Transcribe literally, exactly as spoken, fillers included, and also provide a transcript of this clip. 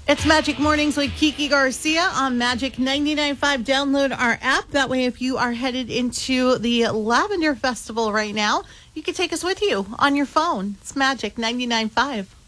It's Magic Mornings with Kiki Garcia on Magic ninety-nine point five. Download our app. That way, if you are headed into the Lavender Festival right now, you can take us with you on your phone. It's Magic ninety-nine point five.